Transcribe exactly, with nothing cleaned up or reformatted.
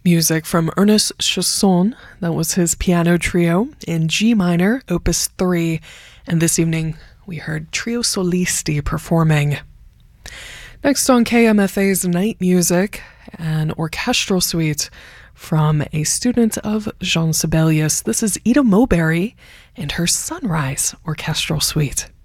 Music from Ernest Chausson, that was his piano trio in G minor, opus three, and this evening we heard Trio Solisti performing. Next on K M F A's Night Music, an orchestral suite from a student of Jean Sibelius. This is Ida Mowbray and her Sunrise Orchestral Suite.